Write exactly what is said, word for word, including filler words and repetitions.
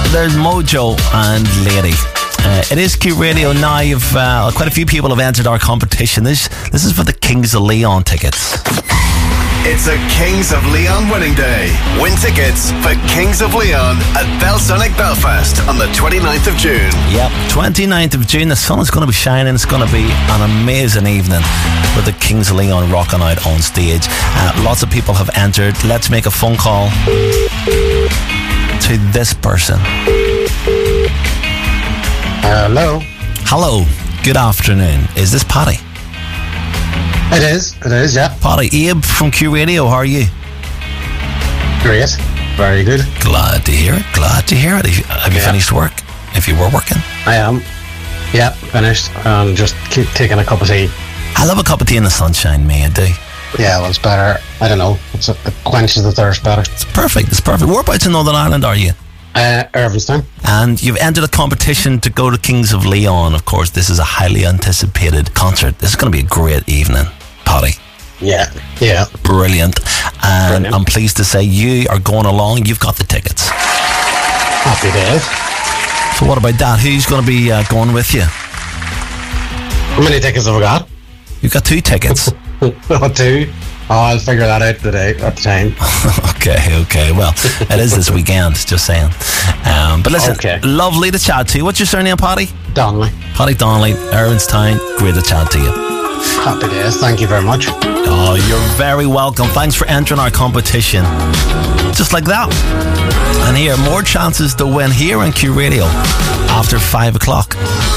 there's Mojo and Lady. Uh, it is Q Radio now. You've uh, quite a few people have entered our competition. This this is for the Kings of Leon tickets. It's a Kings of Leon winning day. Win tickets for Kings of Leon at Belsonic Belfast on the twenty-ninth of June. Yep, twenty-ninth of June. The sun is going to be shining. It's going to be an amazing evening with the Kings of Leon rocking out on stage. Uh, lots of people have entered. Let's make a phone call to this person. Hello. Hello. Good afternoon. Is this Paddy? It is. It is, yeah. Paddy, Abe from Q Radio. How are you? Great. Very good. Glad to hear it. Glad to hear it. Have you yeah. finished work? If you were working? I am. Yeah, finished. And just keep taking a cup of tea. I love a cup of tea in the sunshine, me, I do. Yeah, well, it's better. I don't know. It's a, it quenches the thirst better. It's perfect. It's perfect. Whereabouts in Northern Ireland are you? Uh, Irvinstown. And you've entered a competition to go to Kings of Leon. Of course, this is a highly anticipated concert. This is going to be a great evening, Paddy. Yeah, yeah. Brilliant. And Brilliant. I'm pleased to say you are going along. You've got the tickets. Happy days. So what about that? Who's going to be uh, going with you? How many tickets have I got? You've got two tickets. Oh, two? Oh, I'll figure that out today at the time. okay, okay. Well, it is this weekend, just saying. Um, but listen, okay. Lovely to chat to you. What's your surname, Paddy? Donnelly. Paddy Donnelly, Irvinstown. Great to chat to you. Happy days. Thank you very much. Oh, you're very welcome. Thanks for entering our competition. Just like that. And here, more chances to win here on Q Radio after five o'clock.